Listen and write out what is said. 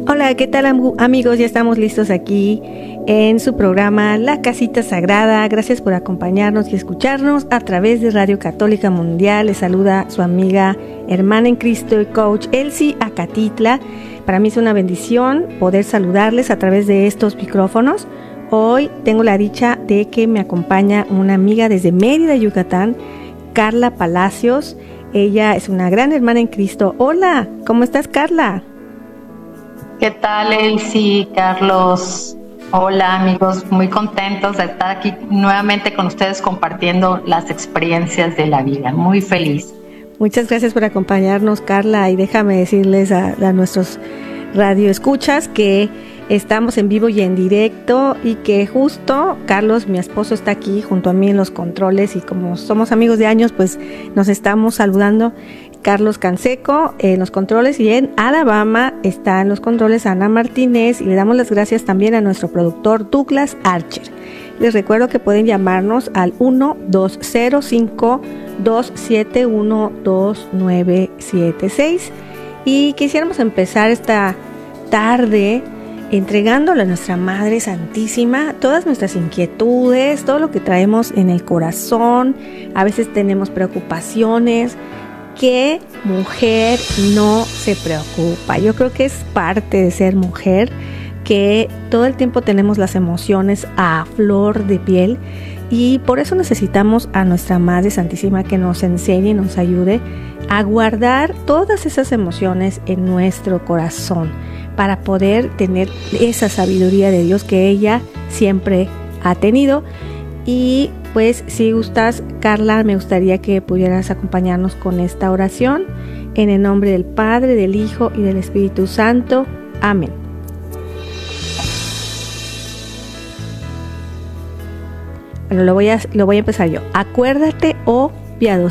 Hola, ¿qué tal amigos? Ya estamos listos aquí en su programa La Casita Sagrada. Gracias por acompañarnos y escucharnos a través de Radio Católica Mundial. Les saluda su amiga, hermana en Cristo y coach Elsie Acatitla. Para mí es una bendición poder saludarles a través de estos micrófonos. Hoy tengo la dicha de que me acompaña una amiga desde Mérida, Yucatán, Carla Palacios. Ella es una gran hermana en Cristo. Hola, ¿cómo estás, Carla? ¿Qué tal, Elsie, Carlos? Hola, amigos, muy contentos de estar aquí nuevamente con ustedes compartiendo las experiencias de la vida. Muy feliz. Muchas gracias por acompañarnos, Carla, y déjame decirles a nuestros radioescuchas que estamos en vivo y en directo y que justo Carlos, mi esposo, está aquí junto a mí en los controles y como somos amigos de años, pues nos estamos saludando. Carlos Canseco en los controles y en Alabama está en los controles Ana Martínez, y le damos las gracias también a nuestro productor Douglas Archer. Les recuerdo que pueden llamarnos al 1-205-271-2976 y quisiéramos empezar esta tarde entregándole a nuestra Madre Santísima todas nuestras inquietudes, todo lo que traemos en el corazón. A veces tenemos preocupaciones. ¿Qué mujer no se preocupa? Yo creo que es parte de ser mujer, que todo el tiempo tenemos las emociones a flor de piel, y por eso necesitamos a nuestra Madre Santísima que nos enseñe y nos ayude a guardar todas esas emociones en nuestro corazón para poder tener esa sabiduría de Dios que ella siempre ha tenido. Y pues si gustas, Carla, me gustaría que pudieras acompañarnos con esta oración. En el nombre del Padre, del Hijo y del Espíritu Santo. Amén. Bueno, lo voy a empezar yo. Acuérdate, oh piadoso